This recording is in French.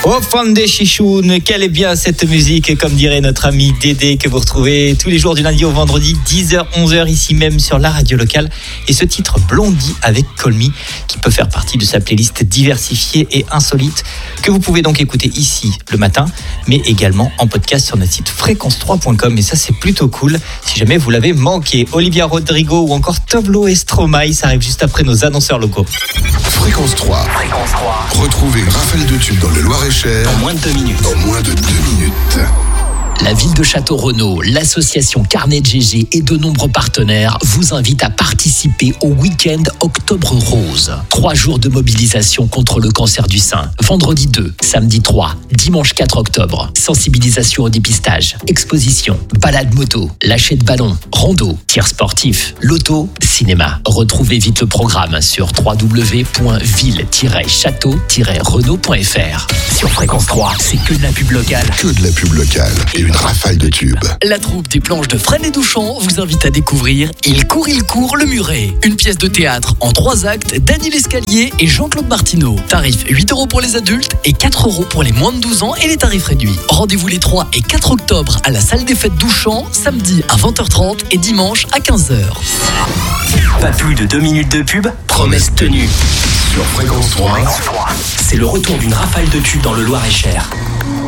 Oh, fan des chichounes, quelle est bien cette musique, comme dirait notre ami Dédé, que vous retrouvez tous les jours du lundi au vendredi, 10h, 11h, ici même sur la radio locale. Et ce titre Blondie avec Call Me, qui peut faire partie de sa playlist diversifiée et insolite, que vous pouvez donc écouter ici le matin, mais également en podcast sur notre site fréquence3.com. Et ça, c'est plutôt cool si jamais vous l'avez manqué. Olivia Rodrigo ou encore Toblo et Stromae, ça arrive juste après nos annonceurs locaux. Fréquence 3. Retrouvez une rafale de tubes dans le Loir-et-Cher En moins de 2 minutes. En moins de 2 minutes. La ville de Château-Renaud, l'association Carnet GG et de nombreux partenaires vous invitent à participer au week-end Octobre Rose. 3 jours de mobilisation contre le cancer du sein. Vendredi 2, samedi 3, dimanche 4 octobre. Sensibilisation au dépistage, exposition, balade moto, lâcher de ballon, rando, tir sportif, loto, cinéma. Retrouvez vite le programme sur www.ville-château-renault.fr. Sur Fréquence 3, c'est que de la pub locale. Que de la pub locale et une rafale de tubes. La troupe des planches de Fresnes et Douchamp vous invite à découvrir Il court, le muret. Une pièce de théâtre en 3 actes d'Annie Lescalier et Jean-Claude Martineau. Tarif 8 € pour les adultes et 4 € pour les moins de 12 ans et les tarifs réduits. Rendez-vous les 3 et 4 octobre à la salle des fêtes Douchamp, samedi à 20h30 et dimanche à 15h. Pas plus de 2 minutes de pub, promesse tenue. Sur Fréquence 3. C'est le retour d'une rafale de tubes dans le Loir-et-Cher.